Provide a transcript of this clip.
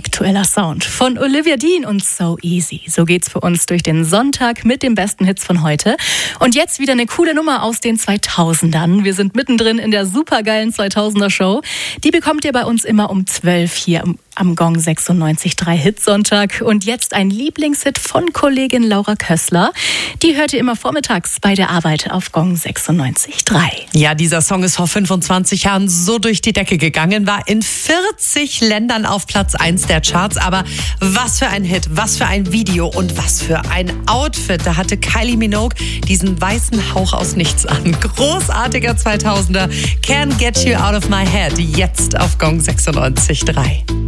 Aktueller Sound von Olivia Dean und So Easy. So geht's für uns durch den Sonntag mit den besten Hits von heute. Und jetzt wieder eine coole Nummer aus den 2000ern. Wir sind mittendrin in der supergeilen 2000er Show. Die bekommt ihr bei uns immer um 12 hier am Gong 96.3 Hitsonntag. Und jetzt ein Lieblingshit von Kollegin Laura Kössler. Die hört ihr immer vormittags bei der Arbeit auf Gong 96.3. Ja, dieser Song ist vor 25 Jahren so durch die Decke gegangen, war in 40 Ländern auf Platz 1 der Charts. Aber was für ein Hit, was für ein Video und was für ein Outfit. Da hatte Kylie Minogue diesen weißen Hauch aus nichts an. Großartiger 2000er. Can't Get You Out of My Head. Jetzt auf Gong 96.3.